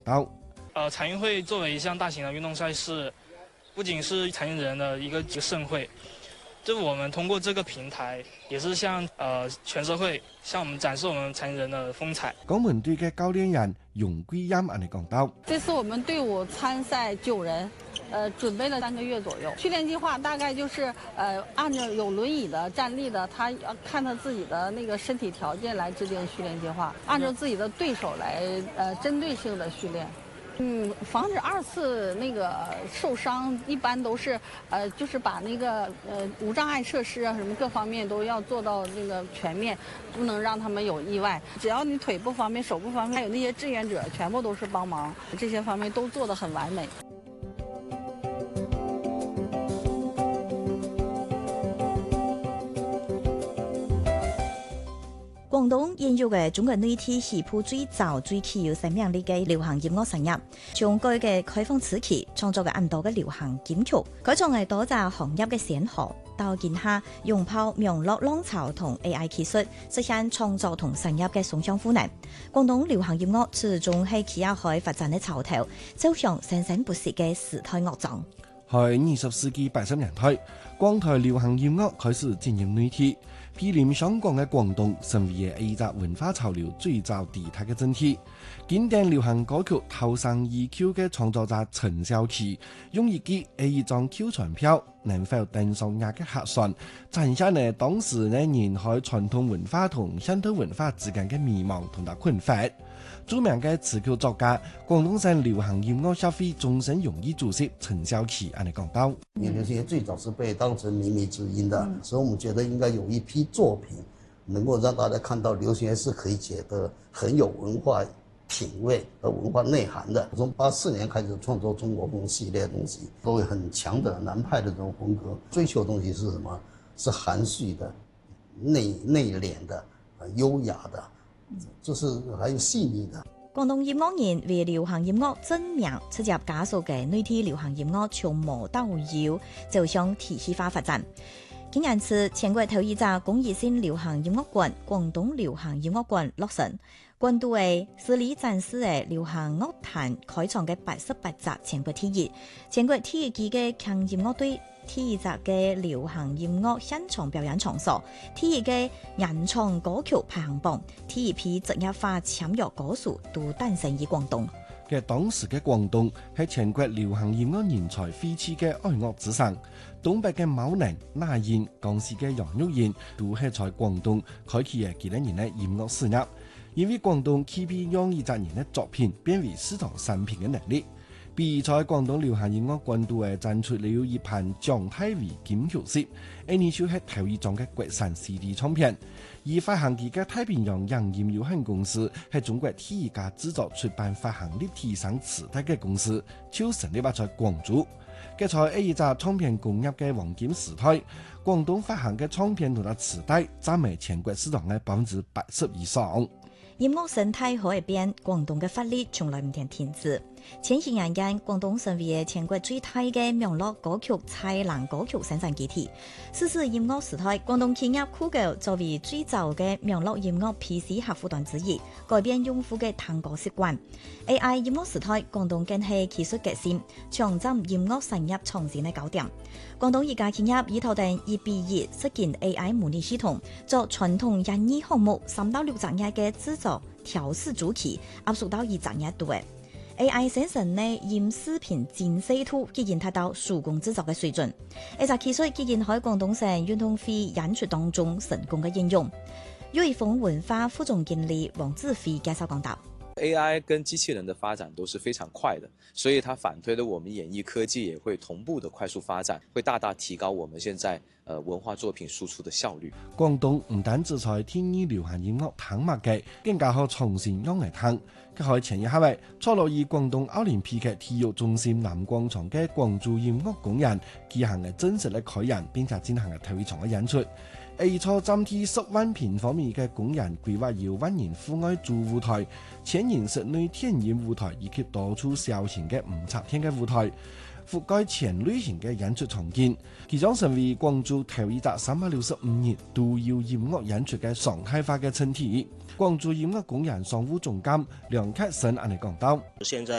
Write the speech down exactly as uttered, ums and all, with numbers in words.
到。 呃，残运会作為一項大型的運動賽事，不僅是殘疾人的一個一個盛會，就我們通過這個平台，也是向呃全社會向我們展示我們殘疾人的風采。 港門隊嘅教練員容桂音安尼講到： 這次我們隊伍參賽九人，呃，準備了三個月左右。訓練計劃大概就是呃按照有輪椅的、站立的，他要看他自己的那個身體條件來制定訓練計劃，按照自己的對手來呃針對性的訓練。嗯，防止二次那個受傷，一般都是，呃，就是把那個呃無障礙設施啊，什麼各方面都要做到那個全面，不能讓他們有意外。只要你腿部方面、手部方面，還有那些志願者，全部都是幫忙，這些方面都做得很完美。 廣東現有嘅中國內地起步最早、最具有生命力嘅流行音樂產業，從佢嘅開放時期創作嘅咁多嘅流行金曲，佢從係多隻行業嘅先河，到今下擁抱網絡浪潮同 A I 技術，實現創作同產業嘅雙向賦能。廣東流行音樂始終係企業海發展嘅潮頭，走向生生不息嘅時代樂章。 喺二十世紀八十年代，港台流行音樂開始進入內地。毗鄰香港嘅廣東成為一隻文化潮流最早地態嘅整體。經典流行歌曲《頭上二 Q》嘅創作者陳小琪，用一記一張 Q 傳票能否登上亞嘅核算，展現呢當時呢人喺傳統文化同鄉土文化之間嘅迷茫同埋困惑。著名嘅詞曲作家、廣東省流行音樂協會終身榮譽主席陳小琪安尼講到： 流行樂最早是被當成靡靡之音的，嗯、所以我們覺得應該有一批作品能夠讓大家看到流行樂是可以寫得很有文化品味和文化內涵的。從八四年開始創作中國風系列的東西，都會很強的南派的這種風格，追求的東西是什麼？是含蓄的、內內斂的、優雅的。就是還有細膩的。 廣東音樂人為流行音樂證明，出入加速嘅內地流行音樂從無到有，走向體系化發展。今年次全國頭一隻公益性流行音樂館——廣東流行音樂館落成，館度嘅實力展示嘅流行樂壇開創嘅八十八隻全國第一，全國第一期嘅強音樂隊。第一集嘅流行音樂現場表演場所，第一嘅原創歌曲排行榜，第一批職業化簽約歌手都誕生於廣東。 嘅當時嘅廣東係全國流行音樂人才輩出嘅愛樂之城，東北嘅茂寧、那英、江西嘅楊玉燕都係在廣東開啟嘅幾多年嘅音樂事業，因為廣東具備讓一隻人嘅作品變為市場產品嘅能力。比賽廣東流行音樂館度誒展出了一盤蔣太維金曲集，呢年就係頭一張嘅國產 C D 唱片。而發行期嘅太平洋洋音有限公司係中國第一家製作出版發行立體聲磁帶嘅公司，就成立喺廣州。嘅在呢一隻唱片工業嘅黃金時代，廣東發行嘅唱片同埋磁帶佔埋全國市場嘅百分之八十以上。 音樂生態可以變，廣東嘅發力從來唔停停止。前些年間，廣東成為全國最大嘅網絡歌曲、才能歌曲生產基地。此時音樂時代，廣東企業酷狗作為最早嘅網絡音樂 P C 客戶端之一，改變用戶嘅聽歌習慣。A I 音樂時代，廣東更係技術革新，搶佔音樂產業創新嘅高點。廣東一家企業以頭等一比一實現 A I 模擬系統，作傳統演藝項目三到六隻頁嘅製作調試主題，壓縮到一隻頁度嘅。A I 生成呢音視頻精細圖，已經達到手工製作嘅水準。呢隻技術已經喺廣東省運動會演出當中成功嘅應用。瑞豐文化副總經理黃志飛介紹講到。 A I 跟機器人的發展都是非常快的，所以它反推的我們演藝科技也會同步的快速發展，會大大提高我們現在呃文化作品輸出的效率。 廣東唔單止在天意流行音樂彈麥嘅，更加可重新用嚟彈。佢喺前一刻位，坐落於廣東奧林匹克體育中心南廣場嘅廣州音樂公園舉行嘅正式嘅開演，並且進行嘅頭一場嘅演出。 A 座佔地十萬平方米嘅公園規劃有萬人戶外主舞台、千人室內天然舞台以及多處小型嘅五彩天嘅舞台，覆蓋全類型嘅演出場景，其將成為廣州頭一隻三百六十五日都有音樂演出嘅常態化嘅centre。廣州音樂公園商務總監梁克生安尼講到： 現在